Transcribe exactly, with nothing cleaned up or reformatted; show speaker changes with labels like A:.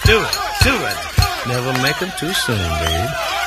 A: Do it, do it. Never make them too soon, babe.